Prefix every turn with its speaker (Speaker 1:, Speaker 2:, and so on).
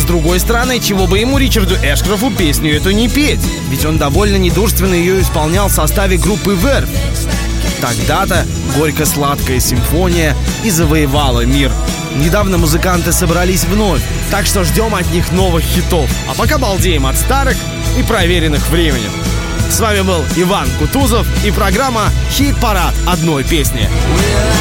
Speaker 1: с другой стороны, чего бы ему, Ричарду Эшкрофу, песню эту не петь? Ведь он довольно недурственно ее исполнял в составе группы Verve. Тогда-то горько-сладкая симфония и завоевала мир. Недавно музыканты собрались вновь, так что ждем от них новых хитов. А пока балдеем от старых и проверенных временем. С вами был Иван Кутузов и программа «Хит-парад одной песни».